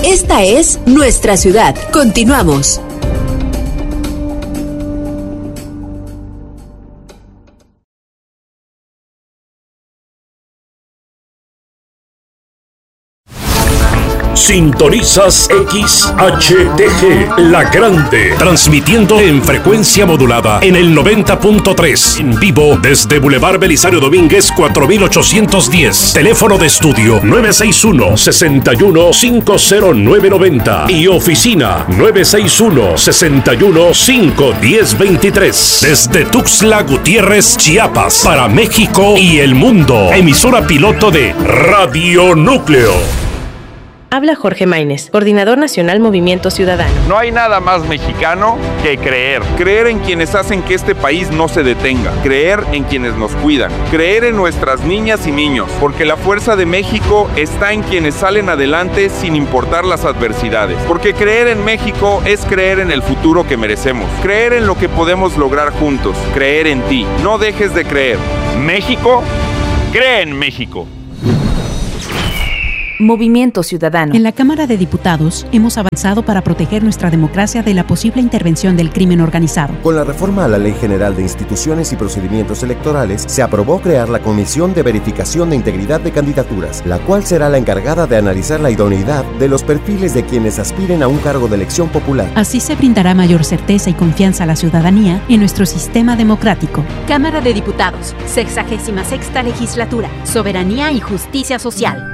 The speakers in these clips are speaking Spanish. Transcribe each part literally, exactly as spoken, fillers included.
Esta es nuestra ciudad. Continuamos. Sintonizas X H T G, La Grande, transmitiendo en frecuencia modulada en el noventa punto tres, en vivo desde Boulevard Belisario Domínguez cuatro mil ochocientos diez, teléfono de estudio nueve seis uno, seis uno cinco cero nueve nueve cero y oficina nueve seis uno, seis uno cinco uno cero dos tres, desde Tuxtla Gutiérrez, Chiapas, para México y el mundo, emisora piloto de Radio Núcleo. Habla Jorge Maínez, Coordinador Nacional Movimiento Ciudadano. No hay nada más mexicano que creer. Creer en quienes hacen que este país no se detenga. Creer en quienes nos cuidan. Creer en nuestras niñas y niños. Porque la fuerza de México está en quienes salen adelante sin importar las adversidades. Porque creer en México es creer en el futuro que merecemos. Creer en lo que podemos lograr juntos. Creer en ti. No dejes de creer. México, cree en México. Movimiento Ciudadano. En la Cámara de Diputados hemos avanzado para proteger nuestra democracia de la posible intervención del crimen organizado. Con la reforma a la Ley General de Instituciones y Procedimientos Electorales, se aprobó crear la Comisión de Verificación de Integridad de Candidaturas, la cual será la encargada de analizar la idoneidad de los perfiles de quienes aspiren a un cargo de elección popular. Así se brindará mayor certeza y confianza a la ciudadanía en nuestro sistema democrático. Cámara de Diputados, sexagésima sexta legislatura, Soberanía y Justicia Social.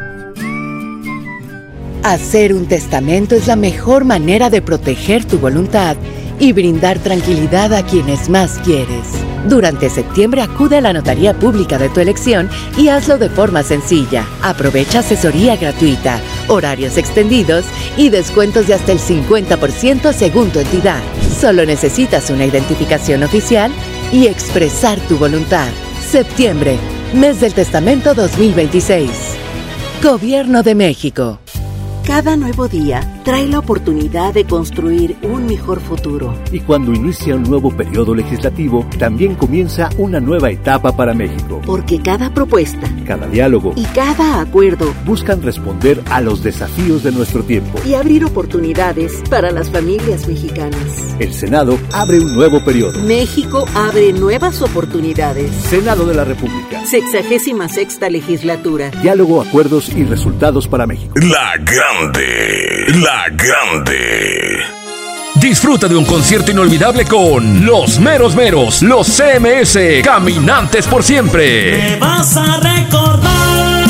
Hacer un testamento es la mejor manera de proteger tu voluntad y brindar tranquilidad a quienes más quieres. Durante septiembre acude a la notaría pública de tu elección y hazlo de forma sencilla. Aprovecha asesoría gratuita, horarios extendidos y descuentos de hasta el cincuenta por ciento según tu entidad. Solo necesitas una identificación oficial y expresar tu voluntad. Septiembre, mes del testamento dos mil veintiséis. Gobierno de México. Cada nuevo día trae la oportunidad de construir un mejor futuro. Y cuando inicia un nuevo periodo legislativo, también comienza una nueva etapa para México. Porque cada propuesta, cada diálogo y cada acuerdo buscan responder a los desafíos de nuestro tiempo y abrir oportunidades para las familias mexicanas. El Senado abre un nuevo periodo. México abre nuevas oportunidades. Senado de la República. Sexagésima sexta legislatura. Diálogo, acuerdos y resultados para México. La Grande, La Grande. Disfruta de un concierto inolvidable con Los Meros Meros, los C M S, Caminantes por Siempre. Me vas a recordar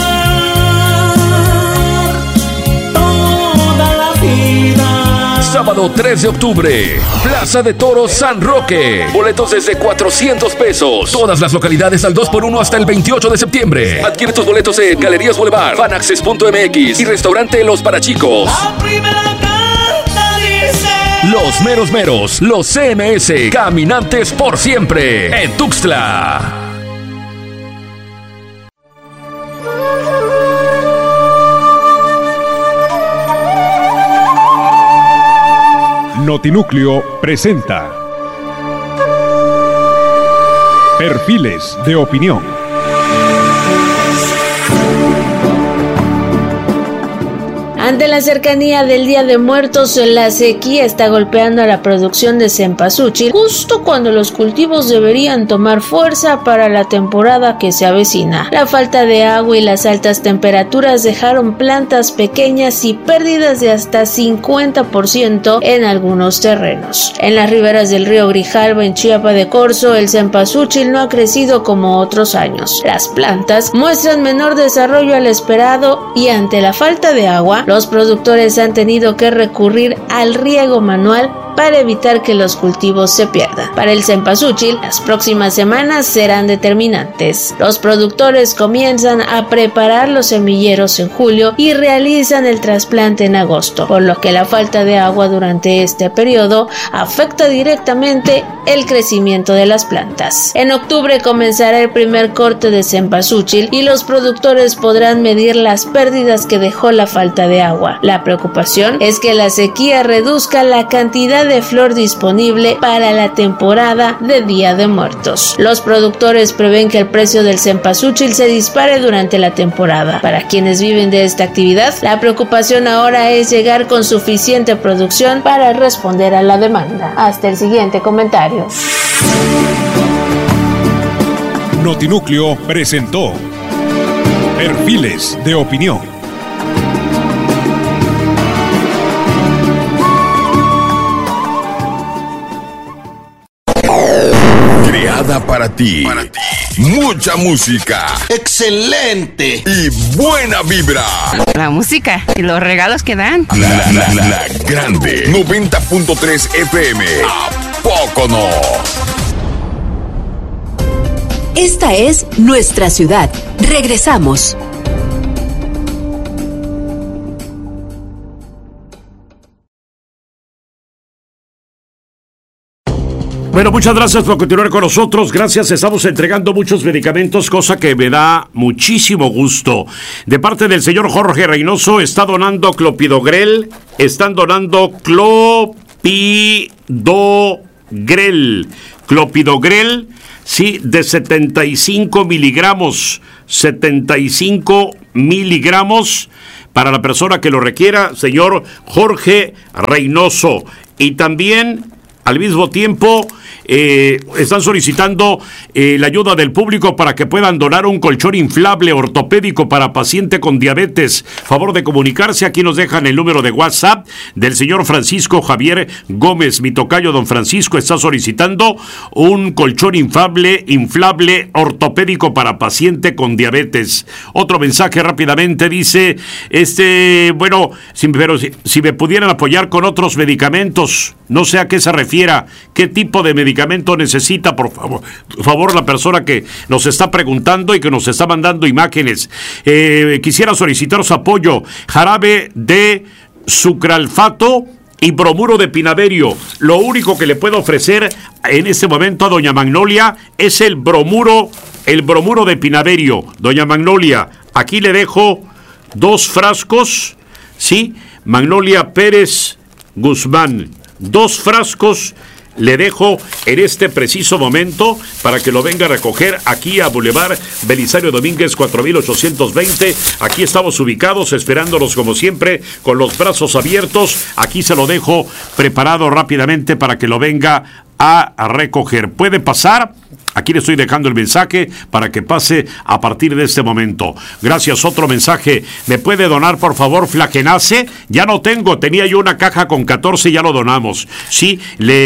toda la vida. Sábado tres de octubre, Plaza de Toros San Roque. Boletos desde cuatrocientos pesos. Todas las localidades al dos por uno hasta el veintiocho de septiembre. Adquiere tus boletos en Galerías Boulevard, Fanaccess punto M X y Restaurante Los Parachicos. La primera carta dice: Los Meros Meros, los C M S, Caminantes por Siempre, en Tuxtla. Notinúcleo presenta Perfiles de Opinión. Ante la cercanía del Día de Muertos, la sequía está golpeando a la producción de cempasúchil justo cuando los cultivos deberían tomar fuerza para la temporada que se avecina. La falta de agua y las altas temperaturas dejaron plantas pequeñas y pérdidas de hasta cincuenta por ciento en algunos terrenos. En las riberas del río Grijalva, en Chiapa de Corzo, el cempasúchil no ha crecido como otros años. Las plantas muestran menor desarrollo al esperado y ante la falta de agua, los productores han tenido que recurrir al riego manual para evitar que los cultivos se pierdan. Para el cempasúchil, las próximas semanas serán determinantes. Los productores comienzan a preparar los semilleros en julio y realizan el trasplante en agosto, por lo que la falta de agua durante este periodo afecta directamente el crecimiento de las plantas. En octubre comenzará el primer corte de cempasúchil y los productores podrán medir las pérdidas que dejó la falta de agua. La preocupación es que la sequía reduzca la cantidad cantidad de flor disponible para la temporada de Día de Muertos. Los productores prevén que el precio del cempasúchil se dispare durante la temporada. Para quienes viven de esta actividad, la preocupación ahora es llegar con suficiente producción para responder a la demanda. Hasta el siguiente comentario. Notinúcleo presentó Perfiles de Opinión. Creada para ti. Para ti. Mucha música. ¡Excelente! Y buena vibra. La música y los regalos que dan. La, la, la, la grande. noventa punto tres F M. ¿A poco no? Esta es nuestra ciudad. Regresamos. Bueno, muchas gracias por continuar con nosotros. Gracias, estamos entregando muchos medicamentos, cosa que me da muchísimo gusto. De parte del señor Jorge Reynoso, está donando clopidogrel, están donando clopidogrel, clopidogrel, sí, de setenta y cinco miligramos, setenta y cinco miligramos, para la persona que lo requiera, señor Jorge Reynoso. Y también, al mismo tiempo, eh, están solicitando eh, la ayuda del público para que puedan donar un colchón inflable ortopédico para paciente con diabetes. Favor de comunicarse, aquí nos dejan el número de WhatsApp del señor Francisco Javier Gómez. Mi tocayo don Francisco está solicitando un colchón inflable, inflable ortopédico para paciente con diabetes. Otro mensaje rápidamente dice, este, bueno, si, pero si, si me pudieran apoyar con otros medicamentos, no sé a qué se refiera, qué tipo de medicamento necesita, por favor, por favor, la persona que nos está preguntando y que nos está mandando imágenes. Eh, quisiera solicitar su apoyo. Jarabe de sucralfato y bromuro de pinaverio. Lo único que le puedo ofrecer en este momento a doña Magnolia es el bromuro, el bromuro de pinaverio. Doña Magnolia, aquí le dejo dos frascos, ¿sí? Magnolia Pérez Guzmán, dos frascos le dejo en este preciso momento para que lo venga a recoger aquí a Boulevard Belisario Domínguez cuatro mil ochocientos veinte. Aquí estamos ubicados esperándolos como siempre con los brazos abiertos. Aquí se lo dejo preparado rápidamente para que lo venga a recoger. ¿Puede pasar? Aquí le estoy dejando el mensaje para que pase a partir de este momento. Gracias. Otro mensaje. ¿Me puede donar, por favor, Flagenace? Ya no tengo. Tenía yo una caja con catorce y ya lo donamos. Sí,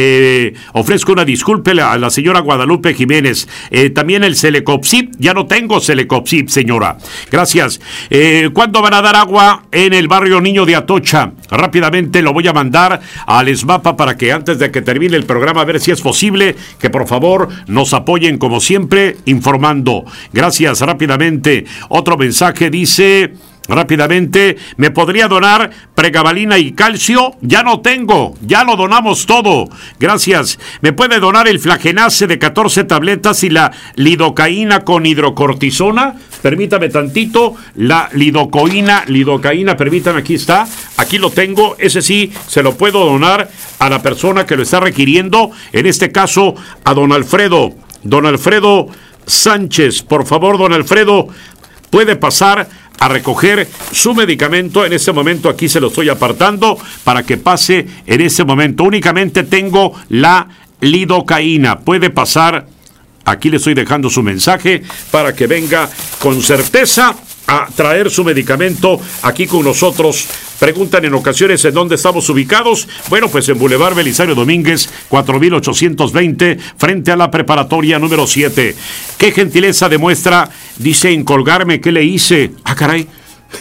le ofrezco una disculpa a la señora Guadalupe Jiménez. Eh, también el Celecopsip. Ya no tengo Celecopsip, señora. Gracias. Eh, ¿Cuándo van a dar agua en el barrio Niño de Atocha? Rápidamente lo voy a mandar al ESMAPA para que antes de que termine el programa, a ver si es posible que por favor nos apoyen como siempre informando. Gracias. Rápidamente otro mensaje dice, rápidamente, ¿me podría donar pregabalina y calcio? Ya no tengo, ya lo donamos todo. Gracias. ¿Me puede donar el Flagenace de catorce tabletas y la lidocaína con hidrocortisona? Permítame tantito, la lidocoína, lidocaína, permítame, aquí está, aquí lo tengo, ese sí se lo puedo donar a la persona que lo está requiriendo, en este caso a don Alfredo, don Alfredo Sánchez. Por favor, don Alfredo, puede pasar a recoger su medicamento. En este momento aquí se lo estoy apartando para que pase en este momento. Únicamente tengo la lidocaína. Puede pasar, aquí le estoy dejando su mensaje para que venga con certeza a traer su medicamento aquí con nosotros. Preguntan en ocasiones en dónde estamos ubicados. Bueno, pues en Boulevard Belisario Domínguez cuatro mil ochocientos veinte, frente a la preparatoria número siete. Qué gentileza demuestra, dice, en colgarme. ¿Qué le hice? Ah, caray.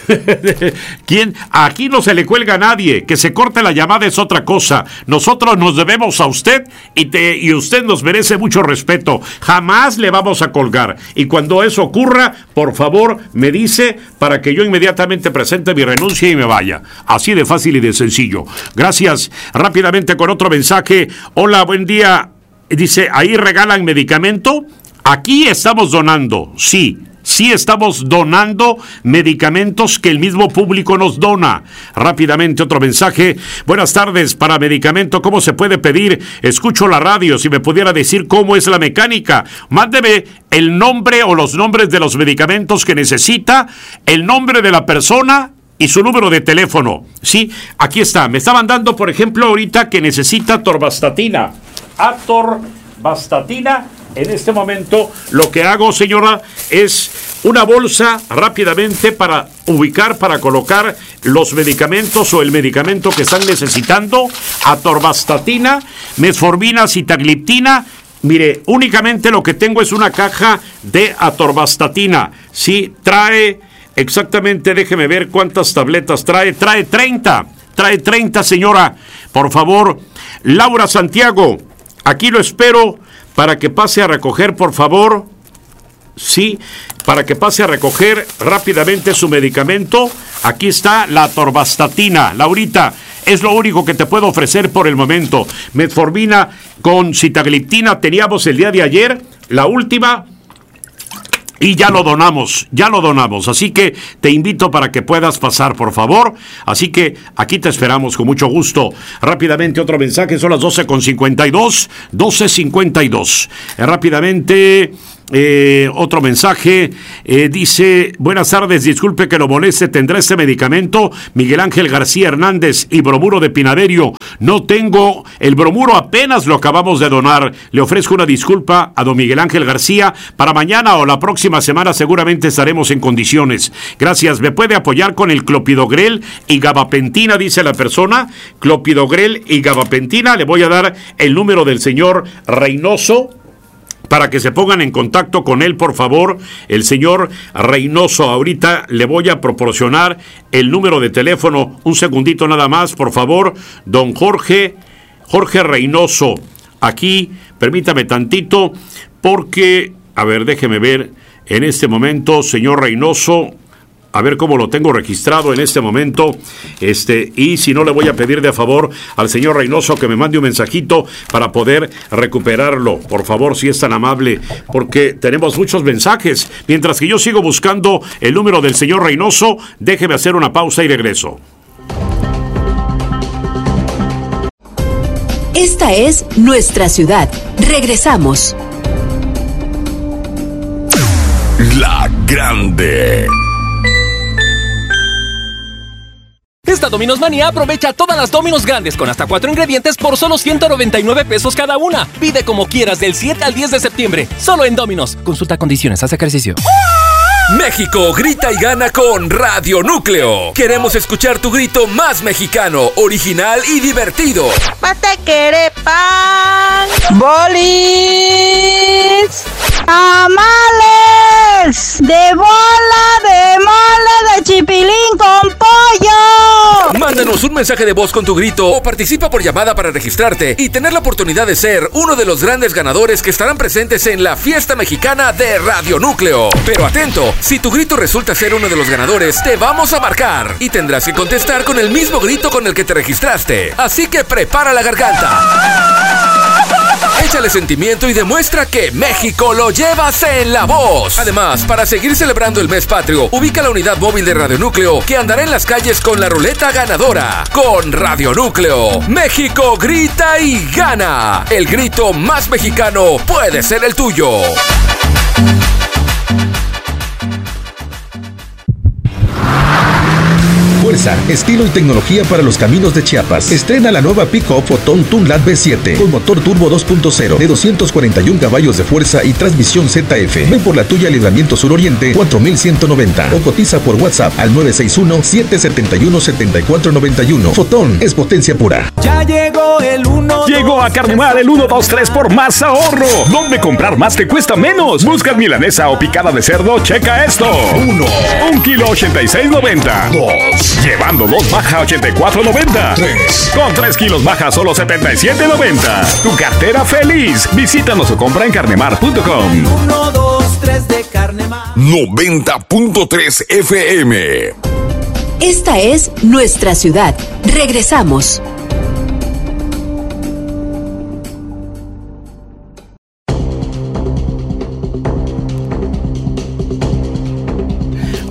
¿Quién? Aquí no se le cuelga a nadie. Que se corte la llamada es otra cosa. Nosotros nos debemos a usted y, te, y usted nos merece mucho respeto. Jamás le vamos a colgar. Y cuando eso ocurra, por favor, me dice para que yo inmediatamente presente mi renuncia y me vaya. Así de fácil y de sencillo. Gracias. Rápidamente con otro mensaje. Hola, buen día. Dice, ¿ahí regalan medicamento? Aquí estamos donando, sí. sí estamos donando medicamentos que el mismo público nos dona. Rápidamente otro mensaje. Buenas tardes, para medicamento, ¿cómo se puede pedir? Escucho la radio, si me pudiera decir cómo es la mecánica. Mándeme el nombre o los nombres de los medicamentos que necesita, el nombre de la persona y su número de teléfono. Sí, aquí está. Me está mandando, por ejemplo, ahorita que necesita atorvastatina. Atorvastatina. En este momento lo que hago, señora, es una bolsa rápidamente para ubicar, para colocar los medicamentos o el medicamento que están necesitando. Atorvastatina, metformina, sitagliptina. Mire, únicamente lo que tengo es una caja de atorvastatina. Sí, trae exactamente, déjeme ver cuántas tabletas trae. Trae treinta. Trae treinta, señora. Por favor, Laura Santiago, aquí lo espero para que pase a recoger, por favor. Sí, para que pase a recoger rápidamente su medicamento. Aquí está la atorvastatina. Laurita, es lo único que te puedo ofrecer por el momento. Metformina con sitagliptina teníamos el día de ayer, la última, y ya lo donamos, ya lo donamos. Así que te invito para que puedas pasar, por favor. Así que aquí te esperamos con mucho gusto. Rápidamente otro mensaje, son las doce con cincuenta y dos, doce cincuenta y dos. Eh, rápidamente... Eh, otro mensaje, eh, dice: buenas tardes, disculpe que lo moleste, ¿tendrá este medicamento? Miguel Ángel García Hernández y bromuro de Pinaderio. No tengo el bromuro, apenas lo acabamos de donar. Le ofrezco una disculpa a don Miguel Ángel García. Para mañana o la próxima semana seguramente estaremos en condiciones. Gracias. ¿Me puede apoyar con el clopidogrel y gabapentina? Dice la persona. Clopidogrel y gabapentina. Le voy a dar el número del señor Reynoso para que se pongan en contacto con él, por favor. El señor Reynoso, ahorita le voy a proporcionar el número de teléfono. Un segundito nada más, por favor. Don Jorge, Jorge Reynoso. Aquí, permítame tantito, porque, a ver, déjeme ver, en este momento, señor Reynoso, a ver cómo lo tengo registrado en este momento, este, y si no, le voy a pedir de favor al señor Reynoso que me mande un mensajito para poder recuperarlo, por favor, si es tan amable, porque tenemos muchos mensajes. Mientras que yo sigo buscando el número del señor Reynoso, déjeme hacer una pausa y regreso. Esta es nuestra ciudad. Regresamos. La Grande. Esta Domino's Manía aprovecha todas las Domino's grandes con hasta cuatro ingredientes por solo ciento noventa y nueve pesos cada una. Pide como quieras del siete al diez de septiembre, solo en Domino's. Consulta condiciones, haz ejercicio. México grita y gana con Radio Núcleo. Queremos escuchar tu grito más mexicano, original y divertido. Pate quere pan, bolis, tamales, de bola, de mole, de chipilín con pollo. Mándanos un mensaje de voz con tu grito o participa por llamada para registrarte y tener la oportunidad de ser uno de los grandes ganadores que estarán presentes en la fiesta mexicana de Radio Núcleo. Pero atento, si tu grito resulta ser uno de los ganadores, te vamos a marcar y tendrás que contestar con el mismo grito con el que te registraste. Así que prepara la garganta. Échale sentimiento y demuestra que México lo llevas en la voz. Además, para seguir celebrando el mes patrio, ubica la unidad móvil de Radio Núcleo que andará en las calles con la ruleta ganadora. Con Radio Núcleo, México grita y gana. El grito más mexicano puede ser el tuyo. Fuerza, estilo y tecnología para los caminos de Chiapas. Estrena la nueva pick-up Fotón Tunlat B siete con motor turbo dos punto cero de doscientos cuarenta y un caballos de fuerza y transmisión Z F. Ven por la tuya, Libramiento Suroriente cuatro mil ciento noventa o cotiza por WhatsApp al nueve seis uno, siete siete uno, siete cuatro nueve uno. Fotón es potencia pura. Ya llegó el uno. Llegó a Carnemar el uno dos tres por más ahorro. ¿Dónde comprar más te cuesta menos? Buscas milanesa o picada de cerdo, checa esto. uno. Un kilo ochenta y seis noventa. dos. Llevando dos baja ochenta y cuatro noventa. tres. Con tres kilos baja solo setenta y siete noventa. Tu cartera feliz. Visítanos o compra en carnemar punto com. uno, dos, tres de Carnemar. noventa punto tres F M. Esta es nuestra ciudad. Regresamos.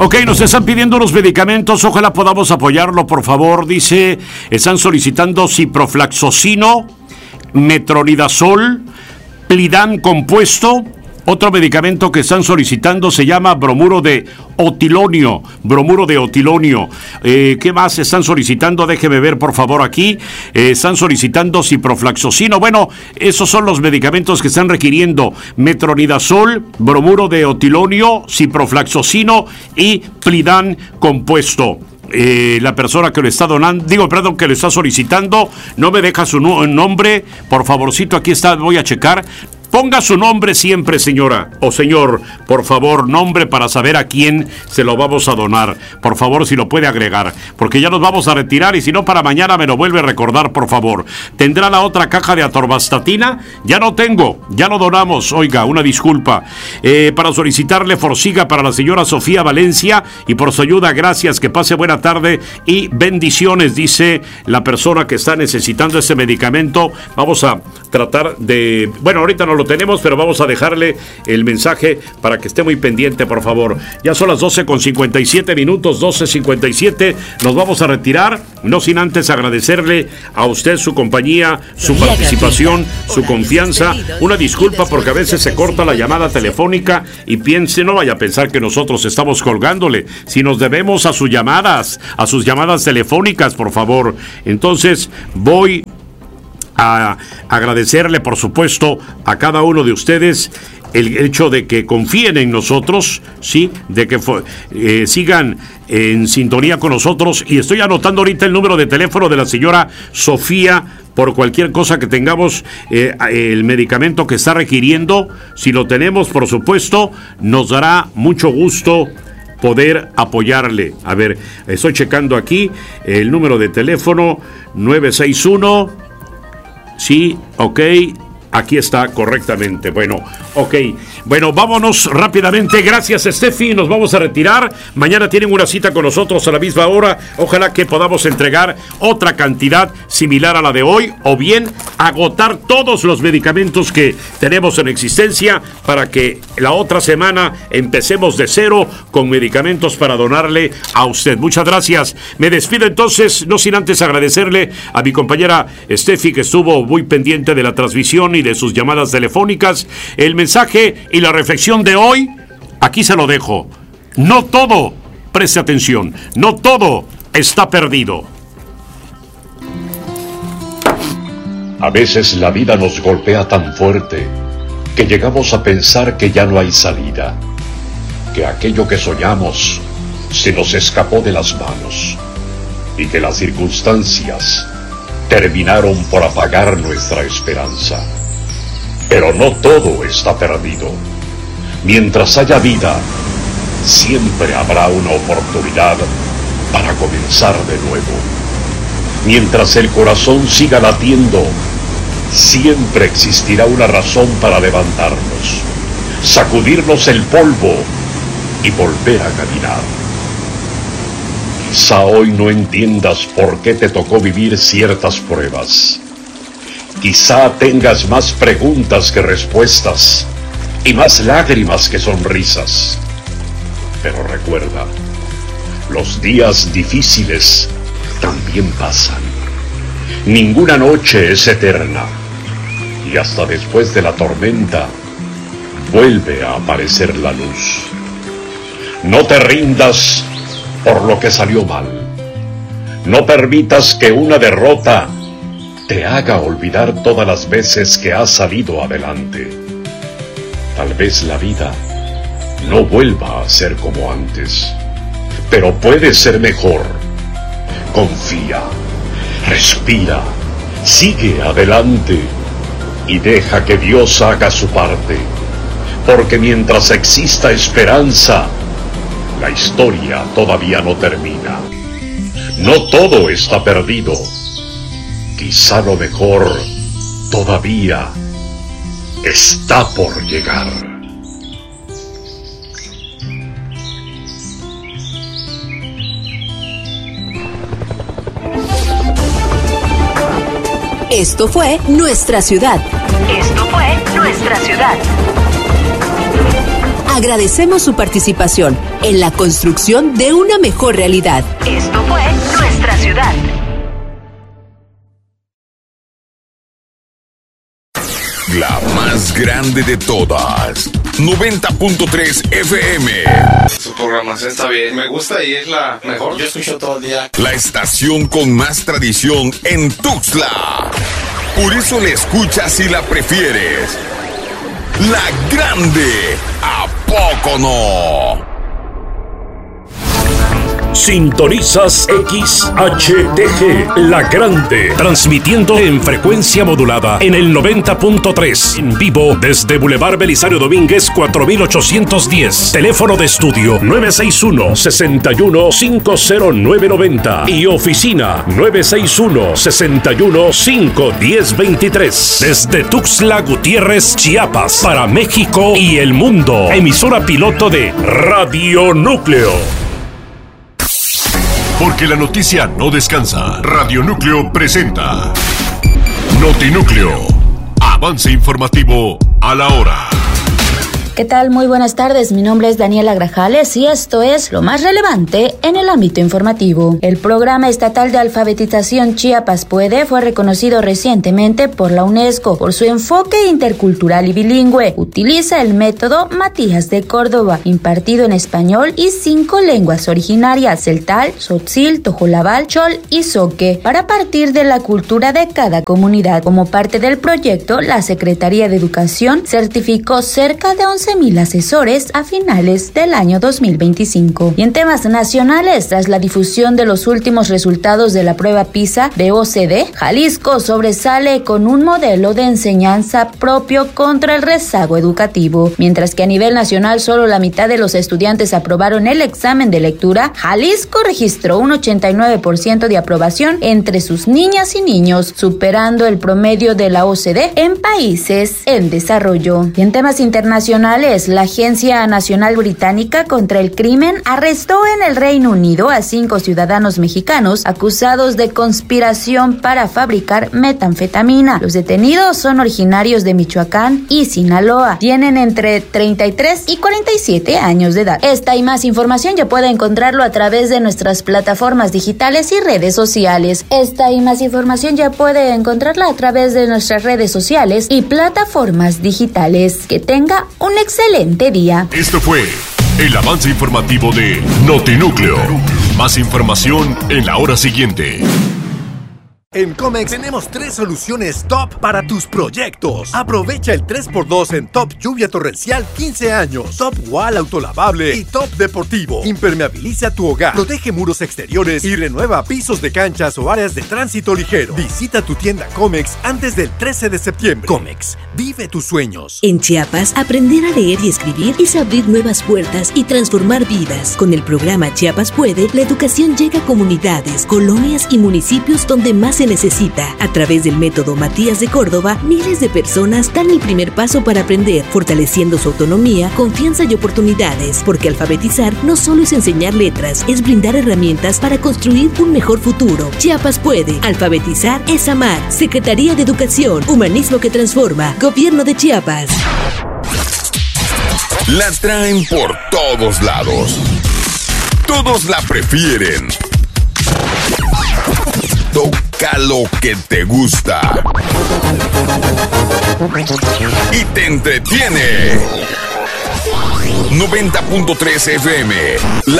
Ok, nos están pidiendo unos medicamentos, ojalá podamos apoyarlo, por favor. Dice, están solicitando ciprofloxacino, metronidazol, Plidan compuesto. Otro medicamento que están solicitando se llama bromuro de otilonio, bromuro de otilonio. Eh, ¿Qué más están solicitando? Déjeme ver, por favor, aquí. Eh, están solicitando ciprofloxacino. Bueno, esos son los medicamentos que están requiriendo. Metronidazol, bromuro de otilonio, ciprofloxacino y Plidan compuesto. Eh, la persona que lo está donando, digo, perdón, que lo está solicitando, no me deja su no- nombre. Por favorcito, aquí está, voy a checar. Ponga su nombre siempre, señora o señor, por favor, nombre para saber a quién se lo vamos a donar. Por favor, si lo puede agregar, porque ya nos vamos a retirar y si no, para mañana me lo vuelve a recordar, por favor. ¿Tendrá la otra caja de atorvastatina? Ya no tengo, ya lo donamos, oiga, una disculpa. Eh, para solicitarle Forxiga para la señora Sofía Valencia y por su ayuda, gracias, que pase buena tarde y bendiciones, dice la persona que está necesitando ese medicamento. Vamos a tratar de, bueno, ahorita no lo tenemos, pero vamos a dejarle el mensaje para que esté muy pendiente, por favor. Ya son las doce con cincuenta y siete minutos, doce cincuenta y siete. Nos vamos a retirar, no sin antes agradecerle a usted su compañía, su participación, su confianza. Una disculpa porque a veces se corta la llamada telefónica y piense, no vaya a pensar que nosotros estamos colgándole, si nos debemos a sus llamadas, a sus llamadas telefónicas, por favor. Entonces, voy a agradecerle, por supuesto, a cada uno de ustedes el hecho de que confíen en nosotros, sí, de que eh, sigan en sintonía con nosotros. Y estoy anotando ahorita el número de teléfono de la señora Sofía por cualquier cosa que tengamos, eh, el medicamento que está requiriendo. Si lo tenemos, por supuesto, nos dará mucho gusto poder apoyarle. A ver, estoy checando aquí el número de teléfono nueve seis uno. Sí, ok, aquí está correctamente. Bueno, ok, bueno, vámonos rápidamente. Gracias, Steffi, nos vamos a retirar. Mañana tienen una cita con nosotros a la misma hora. Ojalá que podamos entregar otra cantidad similar a la de hoy, o bien agotar todos los medicamentos que tenemos en existencia para que la otra semana empecemos de cero con medicamentos para donarle a usted. Muchas gracias. Me despido entonces, no sin antes agradecerle a mi compañera Steffi, que estuvo muy pendiente de la transmisión y de sus llamadas telefónicas. El mensaje y la reflexión de hoy, aquí se lo dejo. No todo, preste atención, no todo está perdido. A veces la vida nos golpea tan fuerte que llegamos a pensar que ya no hay salida, que aquello que soñamos se nos escapó de las manos y que las circunstancias terminaron por apagar nuestra esperanza. Pero no todo está perdido. Mientras haya vida, siempre habrá una oportunidad para comenzar de nuevo. Mientras el corazón siga latiendo, siempre existirá una razón para levantarnos, sacudirnos el polvo y volver a caminar. Quizá hoy no entiendas por qué te tocó vivir ciertas pruebas. Quizá tengas más preguntas que respuestas y más lágrimas que sonrisas. Pero recuerda, los días difíciles también pasan. Ninguna noche es eterna y hasta después de la tormenta vuelve a aparecer la luz. No te rindas por lo que salió mal. No permitas que una derrota te haga olvidar todas las veces que has salido adelante. Tal vez la vida no vuelva a ser como antes, pero puede ser mejor. Confía, respira, sigue adelante y deja que Dios haga su parte, porque mientras exista esperanza, la historia todavía no termina. No todo está perdido. Quizá lo mejor todavía está por llegar. Esto fue Nuestra Ciudad. Esto fue Nuestra Ciudad. Agradecemos su participación en la construcción de una mejor realidad. Esto fue Nuestra Ciudad. La más grande de todas. noventa punto tres F M. Su programación está bien. Me gusta y es la mejor. Yo escucho todo el día. La estación con más tradición en Tuxtla. Por eso la escuchas y la prefieres. La grande. ¿A poco no? Sintonizas X H T G, La Grande, transmitiendo en frecuencia modulada en el noventa punto tres, en vivo desde Boulevard Belisario Domínguez cuatro mil ochocientos diez. Teléfono de estudio nueve seis uno, seis uno cinco cero nueve nueve cero y oficina nueve seis uno, seis uno cinco uno cero dos tres. Desde Tuxtla Gutiérrez, Chiapas, para México y el mundo. Emisora piloto de Radio Núcleo. Porque la noticia no descansa. Radio Núcleo presenta Notinúcleo. Avance informativo a la hora. ¿Qué tal? Muy buenas tardes, mi nombre es Daniela Grajales y esto es lo más relevante en el ámbito informativo. El Programa Estatal de Alfabetización Chiapas Puede fue reconocido recientemente por la UNESCO por su enfoque intercultural y bilingüe. Utiliza el método Matías de Córdoba, impartido en español y cinco lenguas originarias: celtal, tzotzil, tojolabal, chol y zoque, para partir de la cultura de cada comunidad. Como parte del proyecto, la Secretaría de Educación certificó cerca de once mil asesores a finales del año dos mil veinticinco. Y en temas nacionales, tras la difusión de los últimos resultados de la prueba PISA de O C D, Jalisco sobresale con un modelo de enseñanza propio contra el rezago educativo. Mientras que a nivel nacional solo la mitad de los estudiantes aprobaron el examen de lectura, Jalisco registró un ochenta y nueve por ciento de aprobación entre sus niñas y niños, superando el promedio de la O C D en países en desarrollo. Y en temas internacionales, la Agencia Nacional Británica contra el Crimen arrestó en el Reino Unido a cinco ciudadanos mexicanos acusados de conspiración para fabricar metanfetamina. Los detenidos son originarios de Michoacán y Sinaloa. Tienen entre treinta y tres y cuarenta y siete años de edad. Esta y más información ya puede encontrarlo a través de nuestras plataformas digitales y redes sociales. Esta y más información ya puede encontrarla a través de nuestras redes sociales y plataformas digitales. Que tenga un excelente día. Esto fue el avance informativo de Notinúcleo. Más información en la hora siguiente. En Comex tenemos tres soluciones top para tus proyectos. Aprovecha el tres por dos en Top Lluvia Torrencial quince años, Top Wall Autolavable y Top Deportivo. Impermeabiliza tu hogar, protege muros exteriores y renueva pisos de canchas o áreas de tránsito ligero. Visita tu tienda Comex antes del trece de septiembre. Comex, vive tus sueños. En Chiapas, aprender a leer y escribir es abrir nuevas puertas y transformar vidas. Con el programa Chiapas Puede, la educación llega a comunidades, colonias y municipios donde más se necesita. A través del método Matías de Córdoba, miles de personas dan el primer paso para aprender, fortaleciendo su autonomía, confianza y oportunidades, porque alfabetizar no solo es enseñar letras, es brindar herramientas para construir un mejor futuro. Chiapas Puede. Alfabetizar es amar. Secretaría de Educación, Humanismo que Transforma, Gobierno de Chiapas. La traen por todos lados. Todos la prefieren. Toca lo que te gusta y te entretiene. noventa punto tres F M.